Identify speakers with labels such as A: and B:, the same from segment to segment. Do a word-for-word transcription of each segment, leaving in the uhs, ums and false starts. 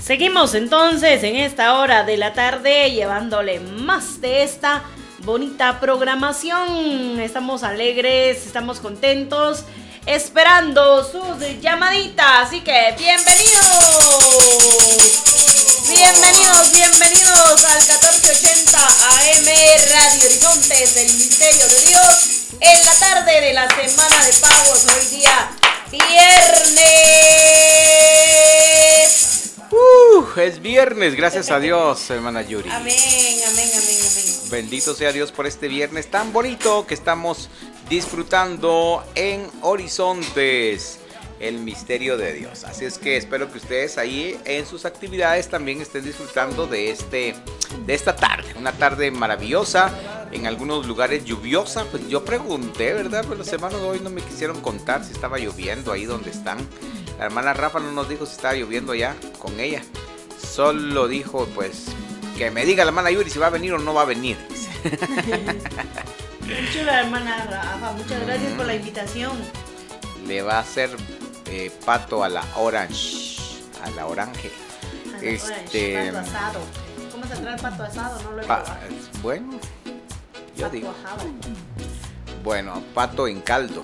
A: Seguimos entonces en esta hora de la tarde llevándole más de esta bonita programación. Estamos alegres, estamos contentos, esperando sus llamaditas. Así que bienvenidos, bienvenidos, bienvenidos al catorce ochenta A M Radio Horizontes, el misterio de Dios, en la tarde de la semana de pagos, hoy día viernes.
B: Uh, es viernes, gracias a Dios, hermana Yuri.
A: Amén, amén, amén, amén.
B: Bendito sea Dios por este viernes tan bonito que estamos disfrutando en Horizontes, el misterio de Dios. Así es que espero que ustedes ahí en sus actividades también estén disfrutando de, este, de esta tarde. Una tarde maravillosa, en algunos lugares lluviosa. Pues yo pregunté, ¿verdad? Pues los hermanos hoy no me quisieron contar si estaba lloviendo ahí donde están. La hermana Rafa no nos dijo si estaba lloviendo allá con ella. Solo dijo, pues, que me diga la hermana Yuri si va a venir o no va a venir.
A: Qué chula, hermana Rafa. Muchas gracias por la invitación.
B: Le va a hacer eh, pato a la orange. A la orange.
A: A la
B: este,
A: orange, pato asado. ¿Cómo saldrá el pato asado? No lo he
B: pa,
A: probado.
B: Bueno, yo
A: Pato
B: digo.
A: ajado.
B: Bueno, pato en caldo.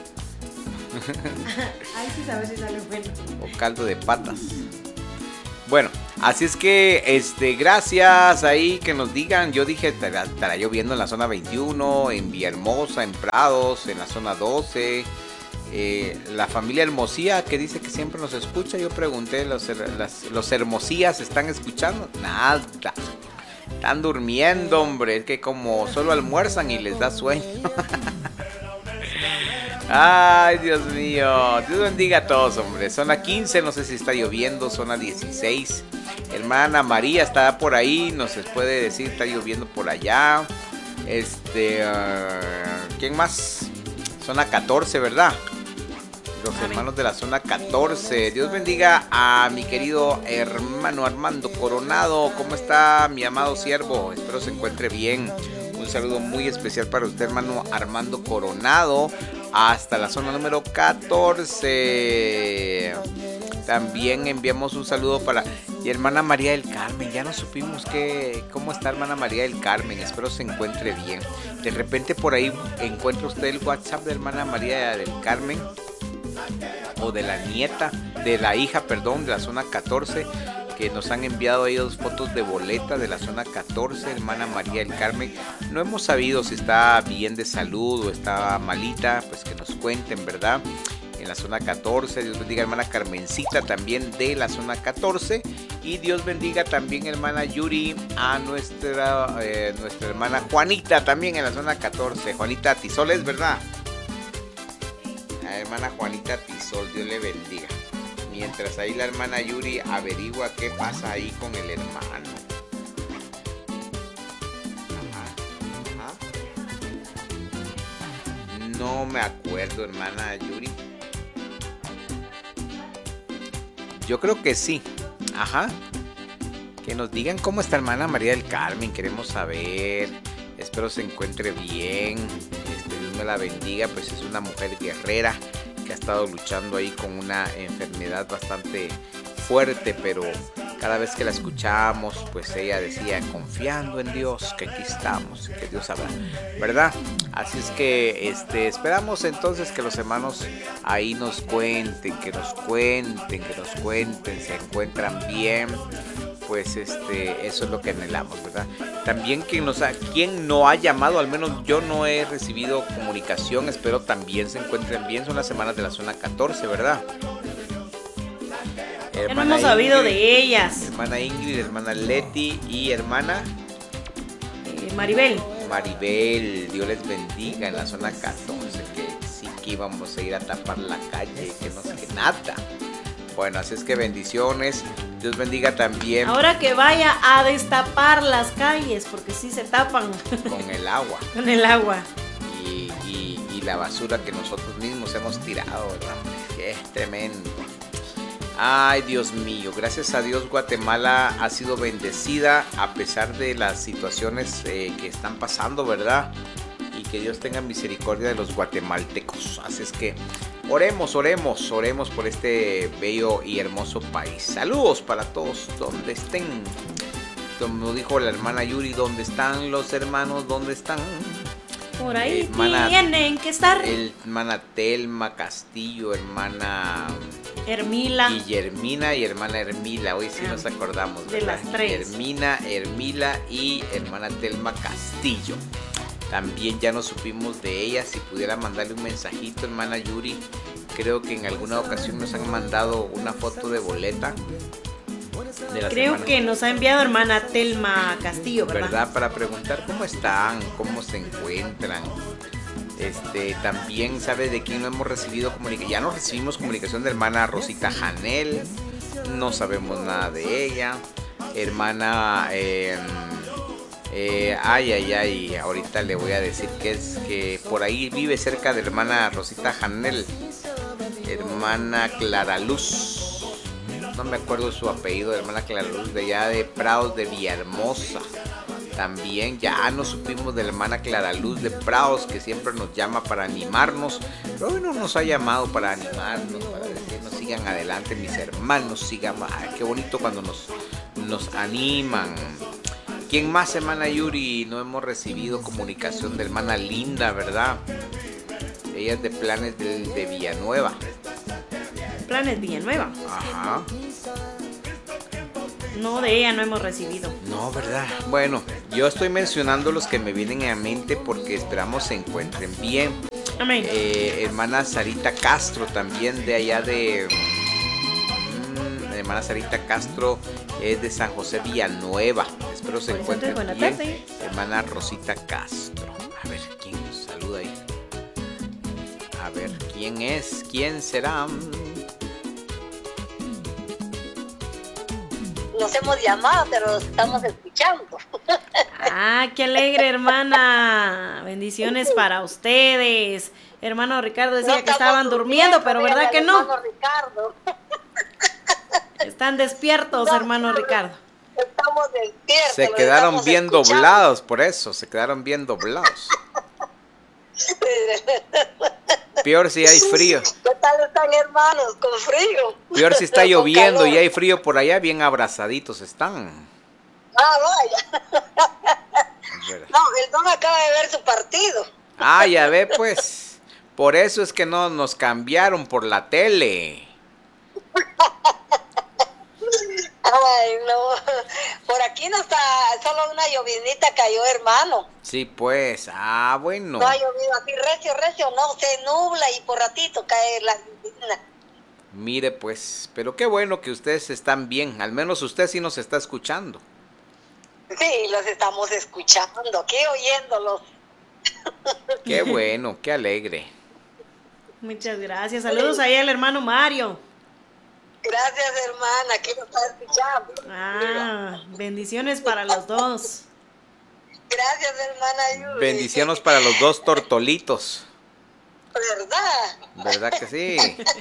A: Ahí sí sabes si sale bueno.
B: O caldo de patas. Bueno, así es que este, gracias ahí que nos digan. Yo dije, estará, estará lloviendo en la zona veintiuno, en Villahermosa, en Prados, en la zona doce. Eh, la familia Hermosía que dice que siempre nos escucha. Yo pregunté, ¿los, las, los Hermosías están escuchando? Nada. Están durmiendo, hombre. Es que como solo almuerzan y les da sueño. Ay, Dios mío. Dios bendiga a todos, hombre. Zona quince, no sé si está lloviendo. Zona dieciséis. Hermana María está por ahí. No se puede decir, está lloviendo por allá. Este, uh, ¿quién más? Zona catorce, ¿verdad? Los
A: Amén.
B: Hermanos de la zona catorce. Dios bendiga a mi querido hermano Armando Coronado. ¿Cómo está mi amado siervo? Espero se encuentre bien. Un saludo muy especial para usted, hermano Armando Coronado, hasta la zona número catorce. También enviamos un saludo para y hermana María del Carmen. Ya no supimos que, cómo está hermana María del Carmen. Espero se encuentre bien. De repente por ahí encuentra usted el WhatsApp de hermana María del Carmen, o de la nieta, de la hija, perdón, de la zona catorce, que nos han enviado ahí dos fotos de boleta de la zona catorce, hermana María del Carmen. No hemos sabido si está bien de salud o está malita, pues que nos cuenten, ¿verdad? En la zona catorce, Dios bendiga hermana Carmencita también de la zona catorce, y Dios bendiga también hermana Yuri a nuestra, eh, nuestra hermana Juanita también en la zona catorce, Juanita Tizoles, ¿verdad? La hermana Juanita Tizol, Dios le bendiga. Mientras ahí la hermana Yuri averigua qué pasa ahí con el hermano. Ajá, ajá. No me acuerdo, hermana Yuri. Yo creo que sí. Ajá. Que nos digan cómo está hermana María del Carmen. Queremos saber. Espero se encuentre bien. Este, Dios me la bendiga. Pues es una mujer guerrera que ha estado luchando ahí con una enfermedad bastante fuerte, pero cada vez que la escuchamos, pues ella decía, confiando en Dios, que aquí estamos, que Dios habrá, ¿verdad? Así es que este, esperamos entonces que los hermanos ahí nos cuenten, que nos cuenten, que nos cuenten, se encuentran bien. Pues este, eso es lo que anhelamos, ¿verdad? También quien, nos ha, quien no ha llamado, al menos yo no he recibido comunicación, espero también se encuentren bien. Son las semanas de la zona catorce, ¿verdad?
A: Ya no hemos sabido de ellas.
B: Hermana Ingrid, hermana Leti y hermana
A: eh, Maribel.
B: Maribel, Dios les bendiga en la zona catorce, que sí que íbamos a ir a tapar la calle, que no sé qué, nada. Bueno, así es que bendiciones. Dios bendiga también.
A: Ahora que vaya a destapar las calles, porque sí se tapan.
B: Con el agua.
A: Con el agua.
B: Y, y, y la basura que nosotros mismos hemos tirado, ¿verdad? Que es tremendo. Ay, Dios mío. Gracias a Dios Guatemala ha sido bendecida a pesar de las situaciones eh, que están pasando, ¿verdad? Y que Dios tenga misericordia de los guatemaltecos. Así es que Oremos, oremos, oremos por este bello y hermoso país. Saludos para todos donde estén. Como dijo la hermana Yuri, ¿dónde están los hermanos? ¿Dónde están?
A: Por ahí
B: hermana,
A: tienen que estar.
B: El, hermana Telma Castillo, hermana
A: Hermila.
B: Guillermina y hermana Hermila. Hoy sí ah, nos acordamos, ¿verdad?
A: De las tres.
B: Guillermina, Hermila y hermana Telma Castillo. También ya nos supimos de ella. Si pudiera mandarle un mensajito, hermana Yuri. Creo que en alguna ocasión nos han mandado una foto de boleta. De
A: Creo
B: semana.
A: que nos ha enviado hermana Telma Castillo, ¿verdad?
B: ¿verdad? Para preguntar cómo están, cómo se encuentran. Este, también sabe de quién no hemos recibido comunicación. Ya no recibimos comunicación de hermana Rosita Janel. No sabemos nada de ella. Hermana, eh, eh, ay, ay, ay. Ahorita le voy a decir que es que por ahí vive cerca de hermana Rosita Janel. Hermana Clara Luz. No me acuerdo su apellido, hermana Clara Luz, de allá de Prados de Villahermosa. También ya nos supimos de la hermana Clara Luz de Prados, que siempre nos llama para animarnos. Pero hoy no nos ha llamado para animarnos, para decirnos sigan adelante mis hermanos, sigan. Ay, qué bonito cuando nos, nos animan. ¿Quién más, hermana Yuri? No hemos recibido comunicación de hermana Linda, ¿verdad? Ella es de Planes de, de Villanueva.
A: Planes Villanueva.
B: Ajá.
A: No, de ella no hemos recibido.
B: No, ¿verdad? Bueno, yo estoy mencionando los que me vienen a mente porque esperamos se encuentren bien.
A: Amén.
B: Eh, hermana Sarita Castro, también de allá de... Mmm, hermana Sarita Castro es de San José Villanueva. Espero se encuentren bien. Tarde. Hermana Rosita Castro. A ver, ¿quién nos saluda ahí? A ver, ¿quién es? ¿Quién será?
C: Nos hemos llamado, pero estamos escuchando.
A: Ah, qué alegre, hermana. Bendiciones para ustedes. Hermano Ricardo decía no que estaban durmiendo, pero ¿verdad que no?
C: Hermano Ricardo.
A: Están despiertos, no, hermano Ricardo.
C: Estamos despiertos.
B: Se quedaron bien escuchando. doblados, por eso, se quedaron bien doblados. Peor si hay frío.
C: ¿Qué tal están, hermanos? Con frío.
B: Peor si está lloviendo y hay frío por allá, bien abrazaditos están.
C: Ah, vaya. No, el don acaba de ver su partido.
B: Ah, ya ve, pues. Por eso es que no nos cambiaron por la tele.
C: Ay, no. Por aquí no está, solo una llovinita cayó, hermano.
B: Sí, pues. Ah, bueno.
C: No ha llovido así recio, recio, no, se nubla y por ratito cae la llovizna.
B: Mire, pues, pero qué bueno que ustedes están bien. Al menos usted sí nos está escuchando.
C: Sí, los estamos escuchando, aquí oyéndolos.
B: Qué bueno, qué alegre.
A: Muchas gracias. Saludos ahí al hermano Mario.
C: Gracias, hermana, aquí lo está escuchando.
A: Ah, bendiciones para los dos.
C: Gracias, hermana Yuri.
B: Bendiciones para los dos tortolitos.
C: ¿Verdad?
B: ¿Verdad que sí?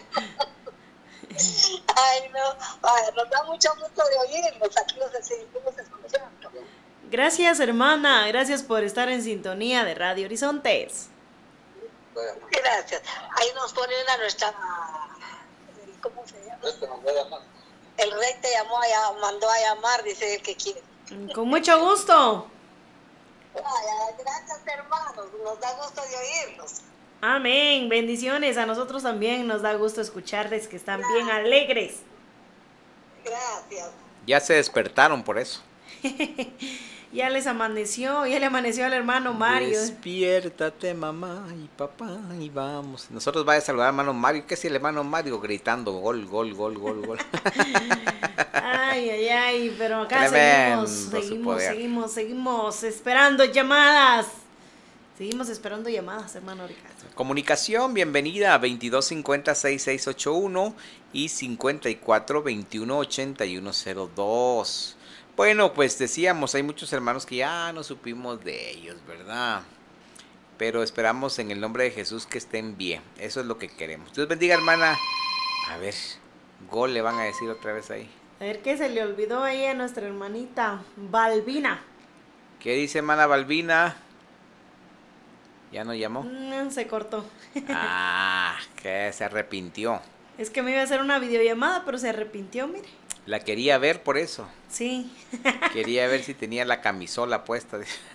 C: Ay, no, ay, nos da mucho gusto de oírlos, aquí los seguimos escuchando.
A: Gracias, hermana, gracias por estar en sintonía de Radio Horizontes.
C: Gracias. Ahí nos ponen a nuestra... ¿Cómo se llama? El rey te llamó, a, mandó a llamar, dice el que quiere.
A: Con mucho gusto.
C: Ay, gracias, hermanos, nos da gusto de oírlos.
A: Amén, bendiciones, a nosotros también nos da gusto escucharles que están gracias. Bien alegres.
C: Gracias.
B: Ya se despertaron por eso.
A: Ya les amaneció, ya le amaneció al hermano Mario.
B: Despiértate, mamá y papá, y vamos. Nosotros vaya a saludar al hermano Mario. ¿Qué es el hermano Mario? Gritando gol, gol, gol, gol, gol.
A: Ay, ay, ay, pero acá Tremendo seguimos, seguimos, seguimos, seguimos esperando llamadas. Seguimos esperando llamadas, hermano Ricardo.
B: Comunicación, bienvenida a veintidós cincuenta, sesenta y seis ochenta y uno y cincuenta y cuatro, veintiuno, ochenta y uno cero dos. Bueno, pues decíamos, hay muchos hermanos que ya no supimos de ellos, ¿verdad? Pero esperamos en el nombre de Jesús que estén bien. Eso es lo que queremos. Dios bendiga, hermana. A ver, gol le van a decir otra vez ahí.
A: A ver, ¿qué se le olvidó ahí a nuestra hermanita Balbina?
B: ¿Qué dice hermana Balbina? ¿Ya no llamó?
A: No, se cortó.
B: Ah, que se arrepintió.
A: Es que me iba a hacer una videollamada, pero se arrepintió, mire.
B: La quería ver por eso.
A: Sí.
B: Quería ver si tenía la camisola puesta.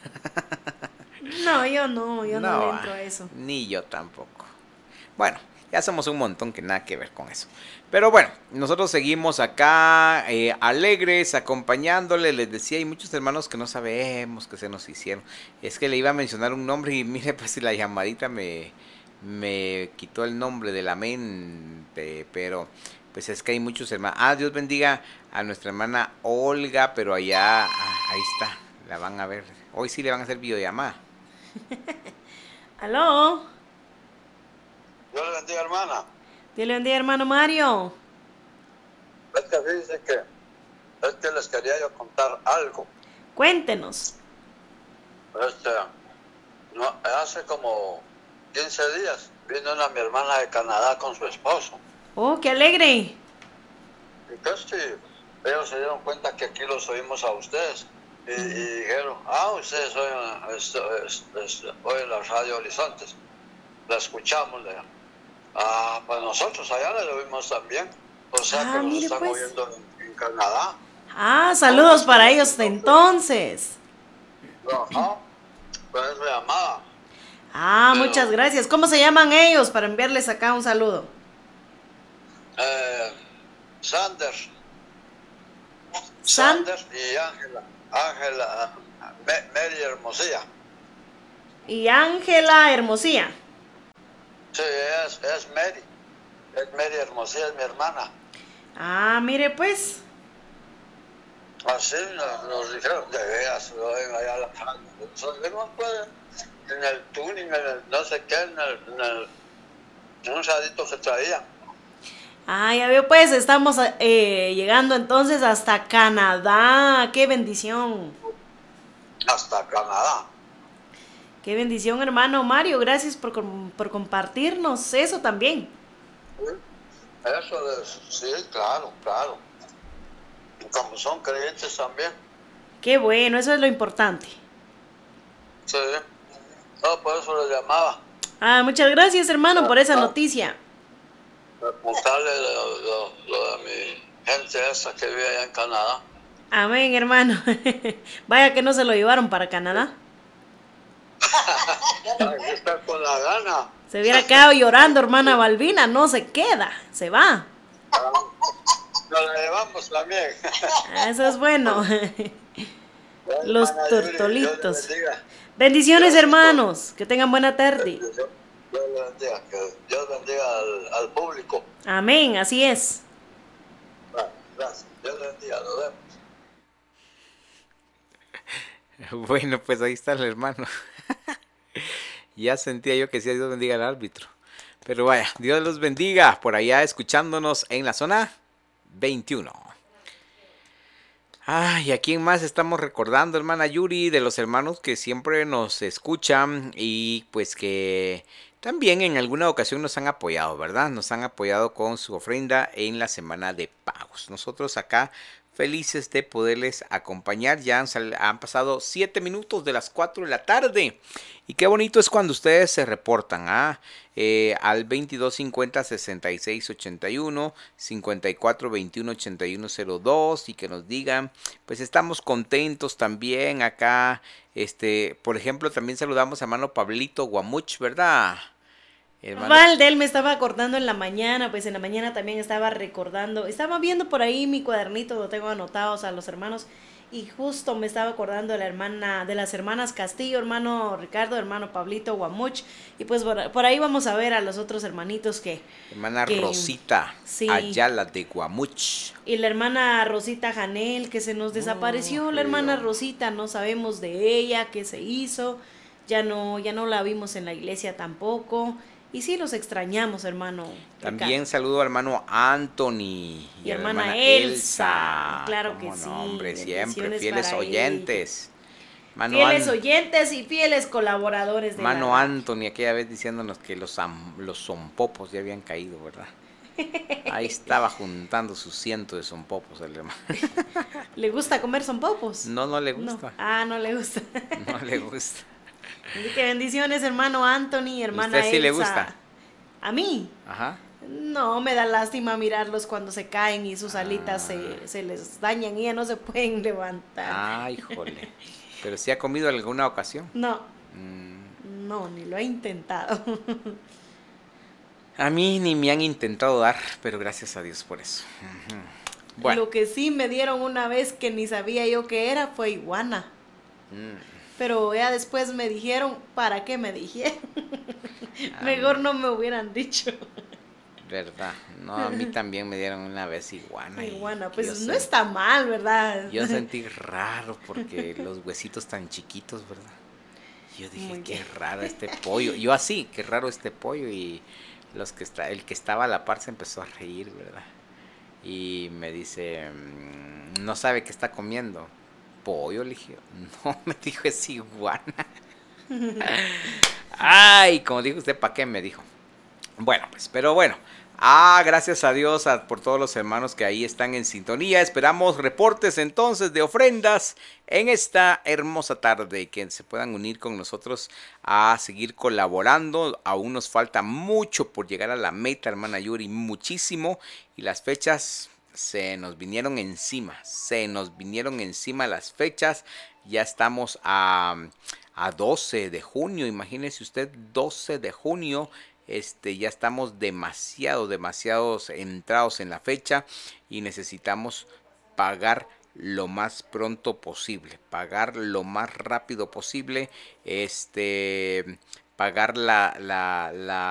A: No, yo no, yo no,
B: No,
A: le entro a eso.
B: Ni yo tampoco. Bueno, ya somos un montón que nada que ver con eso. Pero bueno, nosotros seguimos acá eh, alegres, acompañándole. Les decía, hay muchos hermanos que no sabemos que se nos hicieron. Es que le iba a mencionar un nombre y mire, pues si la llamadita me, me quitó el nombre de la mente. Pero pues es que hay muchos hermanos. Ah, Dios bendiga a nuestra hermana Olga, pero allá, ah, ahí está, la van a ver. Hoy sí le van a hacer videollamada.
A: ¿Aló?
D: Dios le bendiga, hermana.
A: Dios le bendiga, hermano Mario.
D: Es que dice que es que les quería yo contar algo.
A: Cuéntenos.
D: Este, no, hace como quince días vino una mi hermana de Canadá con su esposo.
A: Oh, qué alegre.
D: Y que si ellos se dieron cuenta que aquí los oímos a ustedes. Y, y dijeron, ah, ustedes oyen, es, es, es, oyen la radio Horizontes. La escuchamos. Le, ah, pues nosotros allá la oímos también. O sea
A: Ah,
D: que nos
A: mire,
D: están
A: pues.
D: oyendo en, en Canadá.
A: Ah, saludos para ellos de entonces.
D: Ajá, pues es mi amada.
A: Ah,
D: Pero-
A: muchas gracias. ¿Cómo se llaman ellos para enviarles acá un saludo?
D: Eh, Sanders.
A: San-
D: Sanders y Ángela. Ángela, Me- Mary Hermosilla.
A: Y Ángela Hermosía.
D: Sí, es, es Mary. Es Mary Hermosilla, es mi hermana.
A: Ah, mire pues.
D: Así nos, nos dijeron, de veras, lo ven allá a la radio. Nosotros no puede, en el tuning, en el no sé qué, en el, en el en un sadito que traía.
A: Ah, ya veo pues, estamos eh, llegando entonces hasta Canadá. ¡Qué bendición!
D: Hasta Canadá.
A: ¡Qué bendición, hermano Mario! Gracias por, com- por compartirnos eso también.
D: Eso de, sí, claro, claro. Como son creyentes también.
A: ¡Qué bueno! Eso es lo importante.
D: Sí. No, por eso le llamaba.
A: Ah, muchas gracias, hermano, por esa noticia.
D: Para contarle lo, lo, lo de mi gente esa que vive allá en Canadá.
A: Amén, hermano. Vaya que no se lo llevaron para Canadá.
D: Aquí está con la gana.
A: Se hubiera quedado llorando, hermana Balbina. No se queda, se va.
D: Nos la llevamos también.
A: Ah, eso es bueno. Los
D: Hermana Yuri,
A: tortolitos.
D: Dios le bendiga.
A: Bendiciones,
D: Gracias,
A: hermanos. Que tengan buena tarde.
D: Dios le bendiga. Que Dios bendiga al, al público.
A: Amén, así es.
D: Bueno, gracias. Dios le bendiga. Nos vemos.
B: Bueno, pues ahí está el hermano. Ya sentía yo que sí, Dios bendiga al árbitro. Pero vaya, Dios los bendiga por allá escuchándonos en la zona veintiuno. Ah, ¿y a quién más estamos recordando, hermana Yuri? De los hermanos que siempre nos escuchan y pues que también en alguna ocasión nos han apoyado, ¿verdad? Nos han apoyado con su ofrenda en la semana de pagos. Nosotros acá felices de poderles acompañar. Ya han, sal- han pasado siete minutos de las cuatro de la tarde. Y qué bonito es cuando ustedes se reportan ¿ah? eh, al veintidós cincuenta sesenta y seis ochenta y uno, cincuenta y cuatro veintiuno ochenta y uno cero dos y que nos digan, pues estamos contentos también acá. Este, por ejemplo, también saludamos a hermano Pablito Guamuch, ¿verdad? Hermano-
A: Val, de él me estaba acordando en la mañana, pues en la mañana también estaba recordando, estaba viendo por ahí mi cuadernito donde tengo anotados a los hermanos y justo me estaba acordando de la hermana, de las hermanas Castillo, hermano Ricardo, hermano Pablito Guamuch, y pues por, por ahí vamos a ver a los otros hermanitos que,
B: hermana
A: que-
B: Rosita
A: sí.
B: Ayala de Guamuch.
A: y la hermana Rosita Janel que se nos desapareció, la hermana Rosita, no sabemos de ella, qué se hizo, ya no, ya no la vimos en la iglesia tampoco. Y sí, los extrañamos, hermano.
B: También
A: Ricardo.
B: saludo al hermano Anthony y,
A: Y
B: a la
A: hermana Elsa. Claro que
B: Cómo
A: sí,
B: no, hombre, siempre
A: bendiciones
B: fieles
A: para
B: oyentes. Mano,
A: Fieles
B: An-
A: oyentes y fieles colaboradores de
B: mano
A: la...
B: Anthony, aquella vez diciéndonos que los, am- los zompopos ya habían caído, ¿verdad? Ahí estaba juntando su ciento de zompopos el hermano.
A: ¿Le gusta comer son popos?
B: No, no le
A: No.
B: gusta.
A: Ah, no le gusta.
B: No le gusta.
A: Así que bendiciones, hermano Anthony, hermana
B: ¿Usted sí le
A: Elsa.
B: gusta?
A: ¿A mí?
B: Ajá.
A: No, me da lástima mirarlos cuando se caen y sus alitas se, se les dañan y ya no se pueden levantar.
B: Ay, jole. ¿Pero sí ha comido alguna ocasión?
A: No,
B: Mm.
A: no, ni lo he intentado.
B: A mí ni me han intentado dar, pero gracias a Dios por eso. Ujú. Bueno.
A: Lo que sí me dieron una vez que ni sabía yo qué era fue iguana.
B: Mm.
A: Pero ya después me dijeron, ¿para qué me dijeron? Mejor no me hubieran dicho.
B: ¿Verdad? No, a mí también me dieron una vez iguana. y
A: Iguana,
B: yo
A: pues no
B: sen-
A: está mal, ¿verdad?
B: Yo sentí raro porque los huesitos tan chiquitos, ¿verdad? Yo dije,
A: Muy
B: qué
A: bien.
B: raro este pollo. Yo así, qué raro este pollo. Y los que está, el que estaba a la par se empezó a reír, ¿verdad? Y me dice, mm, no sabe qué está comiendo. Pollo, le dije, no, me dijo, es iguana. Ay, como dijo usted, ¿para qué? Me dijo. Bueno, pues, pero bueno. Ah, gracias a Dios a, por todos los hermanos que ahí están en sintonía. Esperamos reportes entonces de ofrendas en esta hermosa tarde. Que se puedan unir con nosotros a seguir colaborando. Aún nos falta mucho por llegar a la meta, hermana Yuri. Muchísimo. Y las fechas se nos vinieron encima. Se nos vinieron encima las fechas. Ya estamos a, a doce de junio. Imagínese usted, doce de junio. Este, ya estamos demasiado, demasiados entrados en la fecha y necesitamos pagar lo más pronto posible, pagar lo más rápido posible, este, pagar la, la, la